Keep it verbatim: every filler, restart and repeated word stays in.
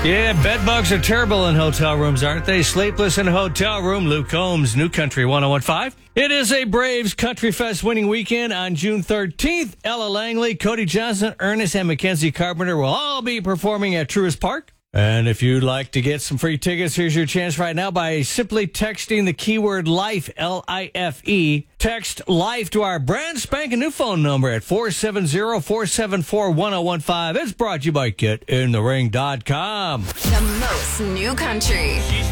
Yeah, bed bugs are terrible in hotel rooms, aren't they? Sleepless in a hotel room. Luke Combs, New Country one oh one five. It is a Braves Country Fest winning weekend on June thirteenth. Ella Langley, Cody Johnson, Ernest, and Mackenzie Carpenter will all be performing at Truist Park. And if you'd like to get some free tickets, here's your chance right now by simply texting the keyword LIFE, L I F E. Text LIFE to our brand spanking new phone number at four seven zero, four seven four, one oh one five. It's brought to you by Get In The Ring dot com. The most new country.